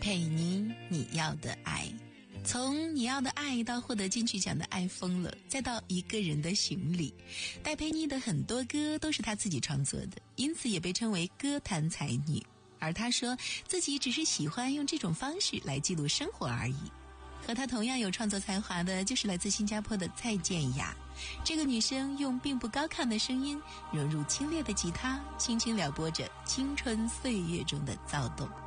佩妮你要的爱。从你要的爱到获得金曲奖的爱疯了，再到一个人的行李，戴佩妮的很多歌都是她自己创作的，因此也被称为歌坛才女。而她说自己只是喜欢用这种方式来记录生活而已。和她同样有创作才华的就是来自新加坡的蔡健雅。这个女生用并不高亢的声音融入清冽的吉他，轻轻撩拨着青春岁月中的躁动。